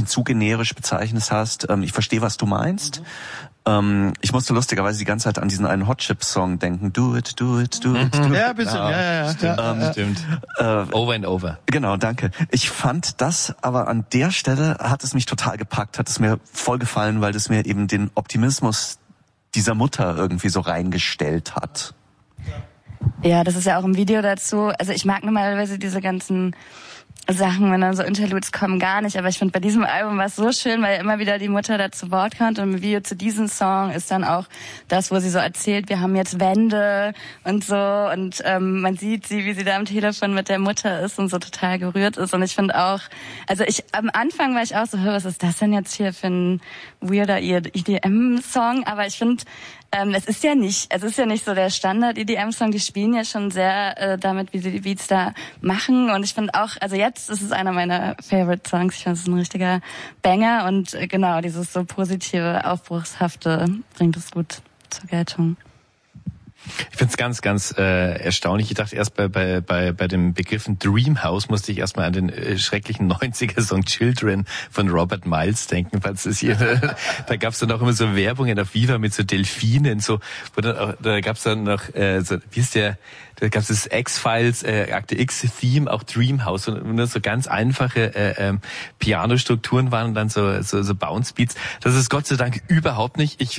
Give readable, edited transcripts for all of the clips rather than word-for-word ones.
bisschen zu generisch bezeichnet hast. Ich verstehe, was du meinst. Ich musste lustigerweise die ganze Zeit an diesen einen Hot Chip Song denken. Do it, do it, do it. Do it. Ja, ein bisschen. Ja. Stimmt. Over and over. Genau, danke. Ich fand das, aber an der Stelle hat es mich total gepackt, hat es mir voll gefallen, weil das mir eben den Optimismus dieser Mutter irgendwie so reingestellt hat. Ja, das ist ja auch im Video dazu. Also ich mag normalerweise diese ganzen Sachen, wenn dann so Interludes kommen, gar nicht. Aber ich finde, bei diesem Album war es so schön, weil immer wieder die Mutter da zu Wort kommt. Und im Video zu diesem Song ist dann auch das, wo sie so erzählt, wir haben jetzt Wände und so. Und man sieht sie, wie sie da am Telefon mit der Mutter ist und so total gerührt ist. Und ich finde auch, also am Anfang war ich auch so, was ist das denn jetzt hier für ein weirder EDM-Song? Aber ich finde, es ist ja nicht so der Standard-EDM-Song. Die spielen ja schon sehr damit, wie sie die Beats da machen. Und ich finde auch, also jetzt ist es einer meiner Favorite-Songs. Ich finde, es ist ein richtiger Banger. Und genau, dieses so positive, aufbruchshafte bringt es gut zur Geltung. Ich finde es ganz, ganz erstaunlich. Ich dachte erst bei dem Begriffen Dreamhouse musste ich erstmal an den schrecklichen 90er-Song Children von Robert Miles denken, falls es hier, da gab es dann auch immer so Werbungen auf Viva mit so Delfinen, so, wo dann auch, da gab es dann noch, so, wie ist der, da gab es das X-Files, Akte X-Theme, auch Dreamhouse, und nur so ganz einfache Pianostrukturen waren und dann so Bounce-Beats. Das ist Gott sei Dank überhaupt nicht. Ich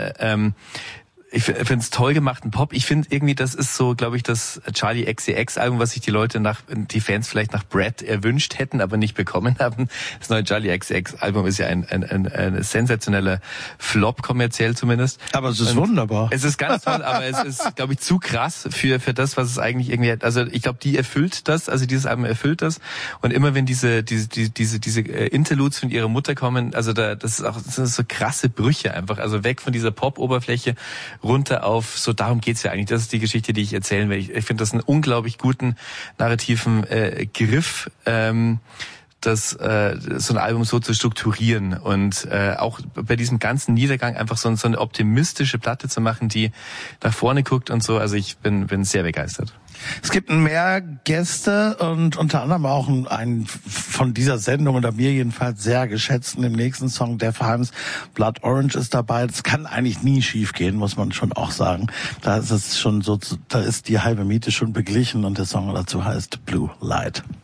finde es toll gemachten Pop. Ich finde irgendwie, das ist so, glaube ich, das Charli XCX-Album, was sich die Fans vielleicht nach Brad erwünscht hätten, aber nicht bekommen haben. Das neue Charli XCX-Album ist ja ein sensationeller Flop, kommerziell zumindest. Aber es ist wunderbar. Es ist ganz toll, aber es ist, glaube ich, zu krass für das, was es eigentlich irgendwie hat. Also ich glaube, dieses Album erfüllt das. Und immer wenn diese Interludes von ihrer Mutter kommen, also das sind so krasse Brüche einfach. Also weg von dieser Pop-Oberfläche runter auf, so darum geht's ja eigentlich. Das ist die Geschichte, die ich erzählen will. Ich finde das einen unglaublich guten narrativen Griff, so ein Album so zu strukturieren und auch bei diesem ganzen Niedergang einfach so eine optimistische Platte zu machen, die nach vorne guckt und so. Also ich bin sehr begeistert. Es gibt mehr Gäste und unter anderem auch einen von dieser Sendung oder mir jedenfalls sehr geschätzten im nächsten Song, Def Hymes Blood Orange ist dabei. Das kann eigentlich nie schief gehen, muss man schon auch sagen. Da ist es schon so, da ist die halbe Miete schon beglichen und der Song dazu heißt Blue Light.